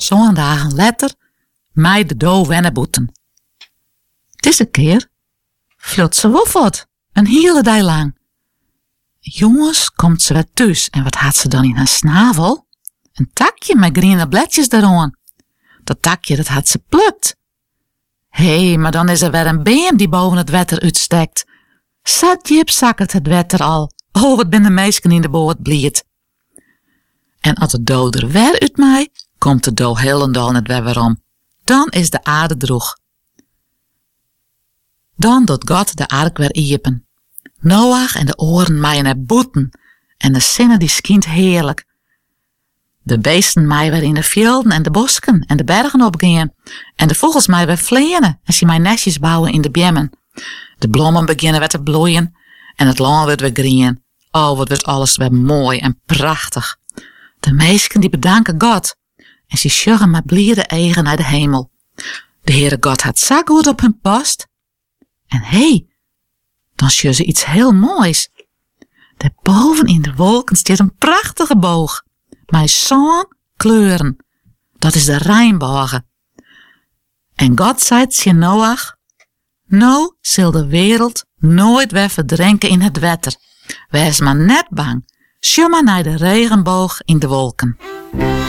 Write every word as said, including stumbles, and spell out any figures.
zo'n dagen later, mij de dood wennen boeten. Deze keer vlot ze woffert, een hele dag lang. Jongens, komt ze weer thuis en wat had ze dan in haar snavel? Een takje met groene bladjes eraan. Dat takje, dat had ze plukt. Hé, hey, maar dan is er weer een beem die boven het wetter uitstekt. Zat jip zakkert het wetter al. Oh, wat ben de meisken in de boot blied. En als de dood er weer uit mij, komt de dood helemaal net weer weerom. Dan is de aarde droeg. Dan doet God de ark weer iepen. Noach en de oren maaien er boeten. En de zinnen die skient heerlijk. De beesten maaien weer in de velden en de bosken en de bergen opgaan. En de vogels maaien weer vleenen en ze maaien nestjes bouwen in de bjemmen. De bloemen beginnen weer te bloeien en het land wordt weer groen. Oh, wat wordt alles weer mooi en prachtig. De meisken die bedanken God. En ze sjuggen met blierde eigen naar de hemel. De Heere God had zo goed op hun post. En hé, hey, dan sjuggen ze iets heel moois. Daarboven in de wolken staat een prachtige boog. Met zo'n kleuren. Dat is de Rijnbogen. En God zei tegen Noach: nou zal de wereld nooit weer verdrinken in het wetter. Wees maar net bang. Sjou maar naar de regenboog in de wolken.